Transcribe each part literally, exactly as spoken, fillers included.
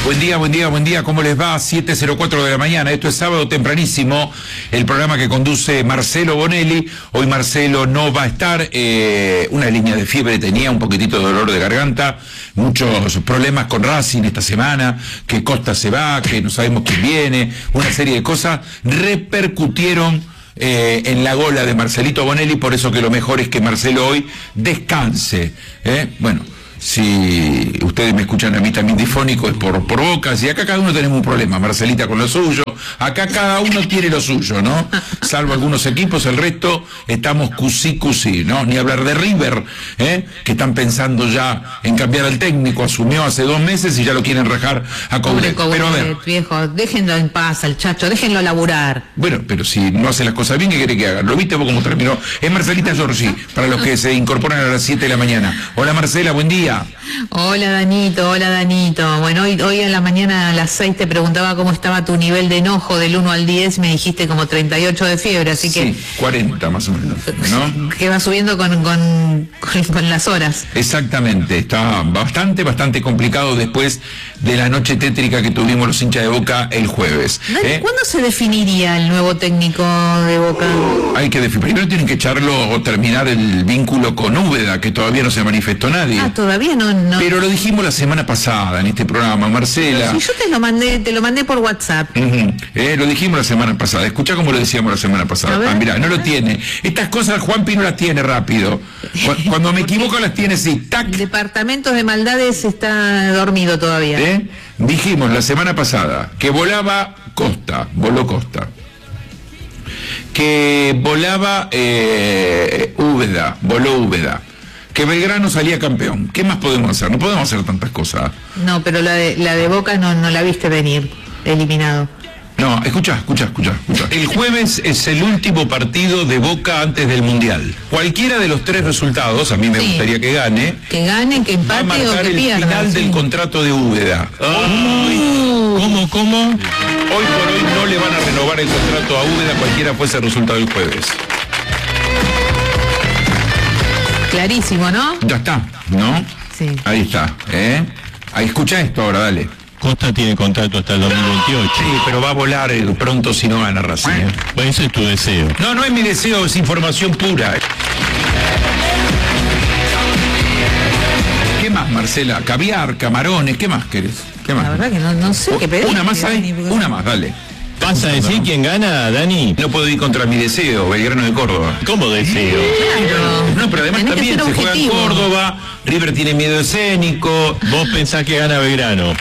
Buen día, buen día, buen día. ¿Cómo les va? siete cero cuatro de la mañana. Esto es sábado tempranísimo. El programa que conduce Marcelo Bonelli. Hoy Marcelo no va a estar. Eh, una línea de fiebre tenía, un poquitito de dolor de garganta. Muchos problemas con Racing esta semana. Que Costa se va, que no sabemos quién viene. Una serie de cosas repercutieron Eh, en la gola de Marcelito Bonelli, por eso que lo mejor es que Marcelo hoy descanse. ¿eh? Bueno, si ustedes me escuchan a mí también difónico es por, por bocas, y acá cada uno tenemos un problema, Marcelita con lo suyo, acá cada uno tiene lo suyo, ¿no? Salvo algunos equipos, el resto estamos cusí, cusí, ¿no? Ni hablar de River, ¿eh? que están pensando ya en cambiar al técnico, asumió hace dos meses y ya lo quieren rajar a Coudet. Pero a ver, viejo, déjenlo en paz al chacho, déjenlo laburar. Bueno, pero si no hace las cosas bien, ¿qué quiere que haga? ¿Lo viste vos cómo terminó? Es Marcelita Giorgi, para los que se incorporan a las siete de la mañana. Hola Marcela, buen día. Hola Danito, hola Danito. Bueno, hoy, hoy en la mañana a las seis te preguntaba cómo estaba tu nivel de enojo del uno al diez, me dijiste como treinta y ocho de fiebre, así que... Sí, cuarenta más o menos, ¿no? Que va subiendo con, con, con, con las horas. Exactamente, está bastante, bastante complicado después de la noche tétrica que tuvimos los hinchas de Boca el jueves. ¿eh? ¿Cuándo se definiría el nuevo técnico de Boca? Hay que definir, primero tienen que echarlo o terminar el vínculo con Úbeda, que todavía no se manifestó nadie. Ah, todavía no, no. Pero lo dijimos la semana pasada en este programa, Marcela. Si yo te lo mandé, te lo mandé por WhatsApp. Uh-huh. eh, lo dijimos la semana pasada. Escuchá cómo lo decíamos la semana pasada. Ah, mirá, no lo tiene. Estas cosas Juanpi no las tiene rápido. Cuando me equivoco las tiene así. ¡Tac! El departamento de maldades está dormido todavía. ¿Eh? Dijimos la semana pasada que volaba Costa, voló Costa. Que volaba eh, Úbeda, voló Úbeda. Que Belgrano salía campeón. ¿Qué más podemos hacer? No podemos hacer tantas cosas. No, pero la de, la de Boca no, no la viste venir, eliminado. No, escucha, escucha, escucha, escucha. El jueves es el último partido de Boca antes del Mundial. Cualquiera de los tres resultados, a mí me sí. gustaría que gane. Que gane, que empate va a marcar o que el pierda. final sí. del contrato de Úbeda. Oh. ¿Cómo, cómo? Hoy por hoy no le van a renovar el contrato a Úbeda, cualquiera fuese el resultado del jueves. Clarísimo, ¿no? Ya está, ¿no? Sí. Ahí está, ¿eh? Ahí, escucha esto ahora, dale. Costa tiene contrato hasta el dos mil veintiocho. Sí, pero va a volar eh, pronto si no gana Racing. ¿eh? Bueno, ese es tu deseo. No, no es mi deseo, es información pura. ¿Qué más, Marcela? Caviar, camarones, ¿qué más querés? ¿Qué más? La verdad que no, no sé qué pedir. Una más hay, una más, dale. ¿Vas a decir quién gana, Dani? No puedo ir contra mi deseo, Belgrano de Córdoba. ¿Cómo deseo? Claro. No, pero además Tenés también se juega en Córdoba, River tiene miedo escénico. Vos pensás que gana Belgrano.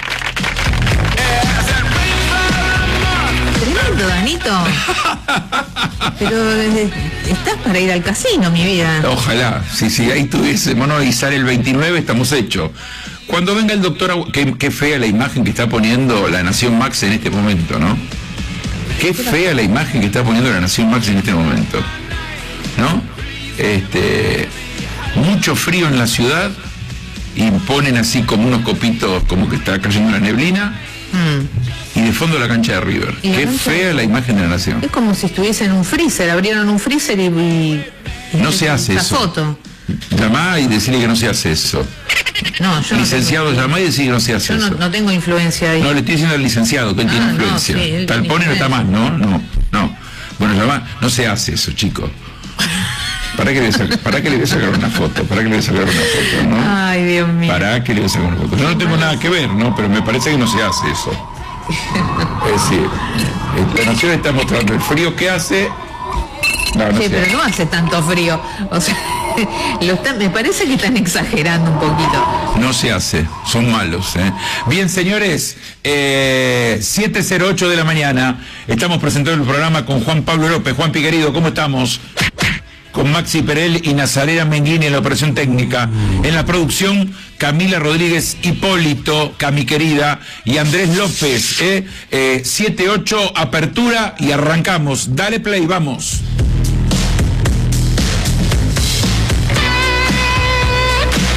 Tremendo, Danito. Pero eh, estás para ir al casino, mi vida. Ojalá, si sí, sí, ahí tuviésemos, ¿no? Y sale el veintinueve, estamos hechos. Cuando venga el doctor, qué, qué fea la imagen que está poniendo la Nación Max en este momento, ¿no? Qué fea la imagen que está poniendo la Nación Max en este momento, ¿no? Este, mucho frío en la ciudad y ponen así como unos copitos, como que está cayendo la neblina, mm. y de fondo la cancha de River. Qué fea la imagen de la Nación. Es como si estuviese en un freezer, abrieron un freezer y... y no se hace eso. Foto. Llamá y decirle que no se hace eso. No, yo licenciado, no tengo, llamá y decir que no se hace yo eso. No, no tengo influencia ahí. No, le estoy diciendo al licenciado que él ah, tiene influencia. No, sí, Talpone no está más, ¿no? No, no. Bueno, llamá, no se hace eso, chico. ¿Para qué, le saca, ¿Para qué le voy a sacar una foto? ¿Para qué le voy a sacar una foto, no? Ay, Dios mío. ¿Para qué le voy a sacar una foto? Yo no tengo nada que ver, ¿no? Pero me parece que no se hace eso. Es decir, la Nación está mostrando el frío que hace. No, no sí, pero hace. No hace tanto frío. O sea, lo está, me parece que están exagerando un poquito. No se hace, son malos. ¿eh? Bien, señores, eh, siete cero ocho de la mañana, estamos presentando el programa con Juan Pablo López. Juanpi, querido, ¿cómo estamos? Con Maxi Perel y Nazarena Menguini en la operación técnica. En la producción, Camila Rodríguez Hipólito, Cami querida, y Andrés López. ¿eh? Eh, siete ocho, apertura y arrancamos. Dale play, vamos.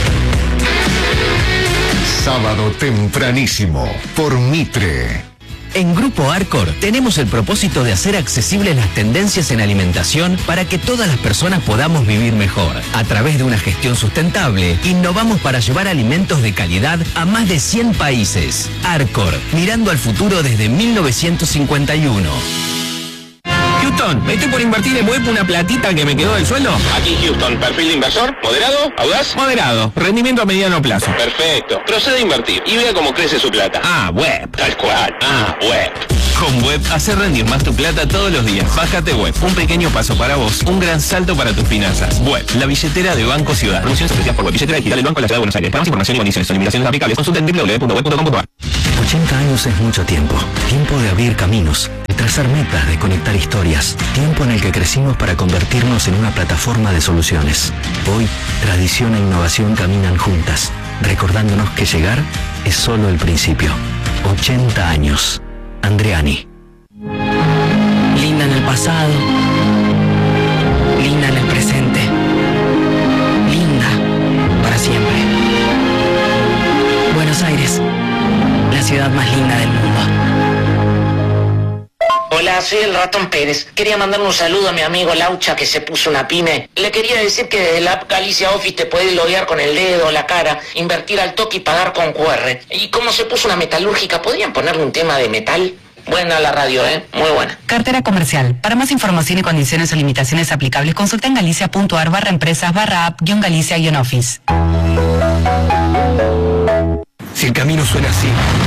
Sábado tempranísimo por Mitre. En Grupo Arcor tenemos el propósito de hacer accesibles las tendencias en alimentación para que todas las personas podamos vivir mejor. A través de una gestión sustentable, innovamos para llevar alimentos de calidad a más de cien países. Arcor, mirando al futuro desde mil novecientos cincuenta y uno. Houston, estoy por invertir en web una platita que me quedó del sueldo. Aquí Houston, perfil de inversor, moderado, audaz. Moderado, rendimiento a mediano plazo. Perfecto, procede a invertir y vea cómo crece su plata. Ah, web. Tal cual, ah, web. Con Web, hacer rendir más tu plata todos los días. Bájate Web, un pequeño paso para vos, un gran salto para tus finanzas. Web, la billetera de Banco Ciudad. Promociones especiales por Web, billetera digital del Banco de la Ciudad de Buenos Aires. Para más información y condiciones o limitaciones aplicables, consulta en doble u doble u doble u punto web punto com punto a r. ochenta años es mucho tiempo. Tiempo de abrir caminos, de trazar metas, de conectar historias. Tiempo en el que crecimos para convertirnos en una plataforma de soluciones. Hoy, tradición e innovación caminan juntas, recordándonos que llegar es solo el principio. ochenta años. Andreani. Linda en el pasado, linda en el presente, linda para siempre. Buenos Aires, la ciudad más linda del mundo. Hola, soy el Ratón Pérez. Quería mandarle un saludo a mi amigo Laucha que se puso una pyme. Le quería decir que desde la app Galicia Office te puedes loguear con el dedo o la cara, invertir al toque y pagar con Q R. Y como se puso una metalúrgica, ¿podrían ponerle un tema de metal? Buena la radio, ¿eh? Muy buena. Cartera comercial. Para más información y condiciones o limitaciones aplicables, consulta en galicia.ar barra empresas barra app guión galicia guión office. Si el camino suena así,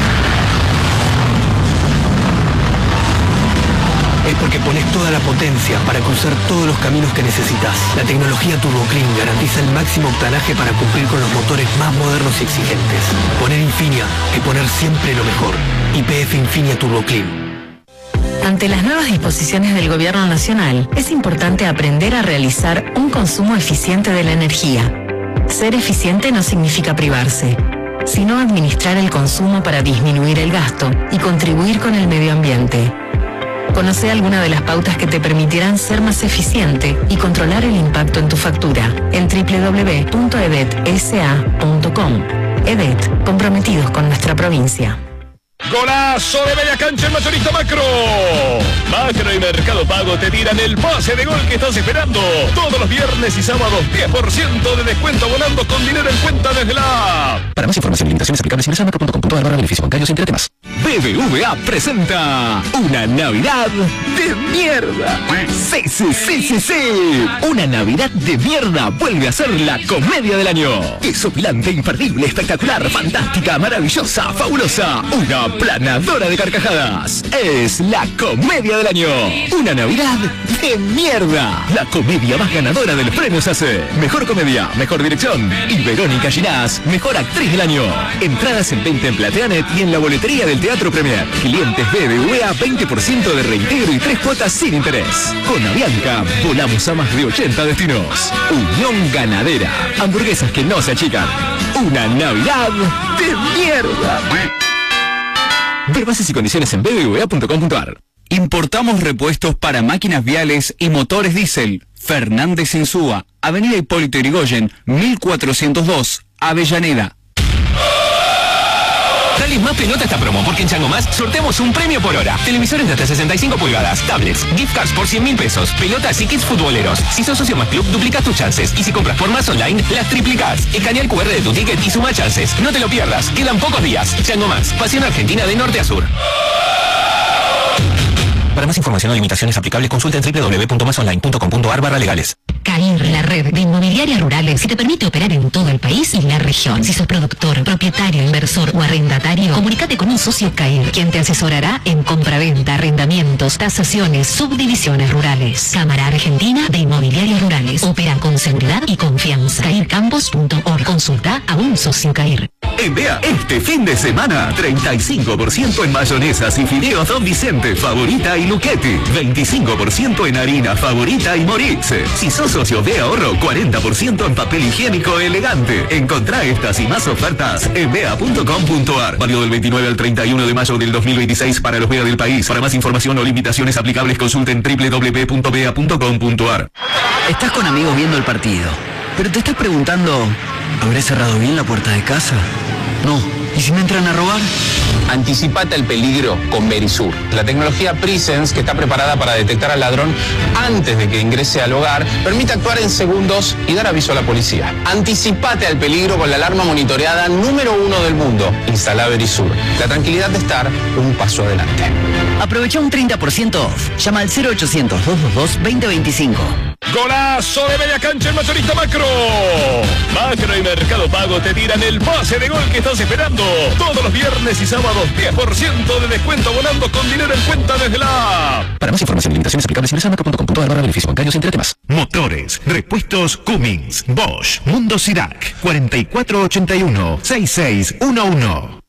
es porque pones toda la potencia para cruzar todos los caminos que necesitas. La tecnología TurboClean garantiza el máximo octanaje para cumplir con los motores más modernos y exigentes. Poner Infinia es poner siempre lo mejor. Y P F Infinia TurboClean. Ante las nuevas disposiciones del Gobierno Nacional, es importante aprender a realizar un consumo eficiente de la energía. Ser eficiente no significa privarse, sino administrar el consumo para disminuir el gasto y contribuir con el medio ambiente. Conoce alguna de las pautas que te permitirán ser más eficiente y controlar el impacto en tu factura en doble u doble u doble u punto e d e t s a punto com. E D E T, comprometidos con nuestra provincia. ¡Golazo de media cancha en Mayorista Macro! Macro y Mercado Pago te tiran el pase de gol que estás esperando. Todos los viernes y sábados, diez por ciento de descuento volando con dinero en cuenta desde la app. Para más información y limitaciones aplicables, ingresa a macro punto com punto a r barra beneficios bancarios y entérate más. B B V A presenta una Navidad de mierda. Sí, sí, sí, sí, sí. Una Navidad de mierda vuelve a ser la comedia del año. Desopilante, imperdible, espectacular, fantástica, maravillosa, fabulosa. Una planadora de carcajadas. Es la comedia del año. Una Navidad de mierda. La comedia más ganadora del Premio S A C E. Mejor comedia, mejor dirección. Y Verónica Ginás, mejor actriz del año. Entradas en venta en Plateanet y en la boletería del Teatro Premier. Clientes B B V A, veinte por ciento de reintegro y tres cuotas sin interés. Con Avianca, volamos a más de ochenta destinos. Unión Ganadera. Hamburguesas que no se achican. Una Navidad de mierda. Ver bases y condiciones en b b v a punto com punto a r. Importamos repuestos para máquinas viales y motores diésel. Fernández Insúa, Avenida Hipólito Yrigoyen, mil cuatrocientos dos, Avellaneda. Dale más pelota a esta promo, porque en Chango Más sorteamos un premio por hora. Televisores de hasta sesenta y cinco pulgadas, tablets, gift cards por cien mil pesos, pelotas y kits futboleros. Si sos socio Más Club, duplicas tus chances. Y si compras por Más Online, las triplicás. Escanea el Q R de tu ticket y suma chances. No te lo pierdas, quedan pocos días. Chango Más, pasión argentina de norte a sur. Para más información o limitaciones aplicables, consulta en doble u doble u doble u punto más online punto com punto a r barra legales. CAIR, la red de inmobiliarias rurales que te permite operar en todo el país y la región. Si sos productor, propietario, inversor o arrendatario, comunícate con un socio CAIR, quien te asesorará en compraventa, arrendamientos, tasaciones, subdivisiones rurales. Cámara Argentina de Inmobiliarios Rurales. Opera con seguridad y confianza. cair campos punto org. Consulta a un socio CAIR. En Bea, este fin de semana, treinta y cinco por ciento en mayonesas y fideos Don Vicente, Favorita y Luchetti. veinticinco por ciento en harina Favorita y Morix. Si sos socio de ahorro, cuarenta por ciento en papel higiénico Elegante. Encontrá estas y más ofertas en bea punto com punto a r. Válido del veintinueve al treinta y uno de mayo del dos mil veintiséis para los Bea del país. Para más información o limitaciones aplicables, consulten doble u doble u doble u punto bea punto com punto a r. Estás con amigos viendo el partido, pero te estás preguntando, ¿habré cerrado bien la puerta de casa? No. ¿Y si me entran a robar? Anticipate al peligro con Verisur, la tecnología Presence que está preparada para detectar al ladrón antes de que ingrese al hogar, permite actuar en segundos y dar aviso a la policía. Anticipate al peligro con la alarma monitoreada número uno del mundo. Instala Verisur. La tranquilidad de estar un paso adelante. Aprovecha un treinta por ciento off. Llama al cero ochocientos, doscientos veintidós, veinte veinticinco. Golazo de media cancha en Mayorista Macro. Macro y Mercado Pago te tiran el pase de gol que estás esperando. Todos los viernes y sábados diez por ciento de descuento abonando con dinero en cuenta desde la app. Para más información y limitaciones aplicables ingresa a macro punto com punto a r barra beneficios bancarios entre temas. Motores, repuestos Cummins, Bosch, Mundo Sirac, cuarenta y cuatro ochenta y uno, sesenta y seis once.